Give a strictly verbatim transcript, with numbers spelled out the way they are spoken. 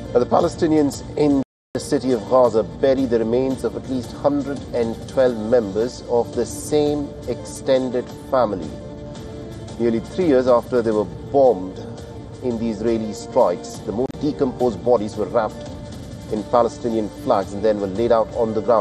The Palestinians in the city of Gaza bury the remains of at least one hundred twelve members of the same extended family. Nearly three years after they were bombed in the Israeli strikes, the most decomposed bodies were wrapped in Palestinian flags and then were laid out on the ground.